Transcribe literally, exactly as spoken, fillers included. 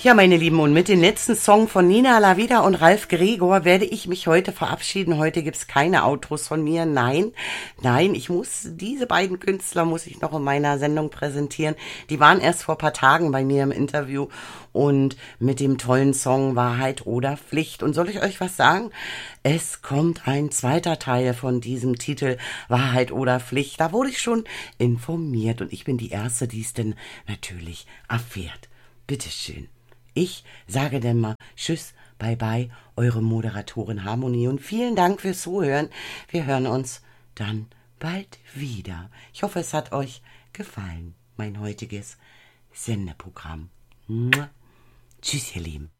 Ja, meine Lieben, und mit dem letzten Song von Nina Lavida und Ralf Gregor werde ich mich heute verabschieden. Heute gibt's keine Outros von mir. Nein, nein, ich muss, diese beiden Künstler muss ich noch in meiner Sendung präsentieren. Die waren erst vor ein paar Tagen bei mir im Interview und mit dem tollen Song Wahrheit oder Pflicht. Und soll ich euch was sagen? Es kommt ein zweiter Teil von diesem Titel Wahrheit oder Pflicht. Da wurde ich schon informiert und ich bin die Erste, die es denn natürlich erfährt. Bitteschön. Ich sage denn mal Tschüss, bye bye, eure Moderatorin Harmonie und vielen Dank fürs Zuhören. Wir hören uns dann bald wieder. Ich hoffe, es hat euch gefallen, mein heutiges Sendeprogramm. Mua. Tschüss, ihr Lieben.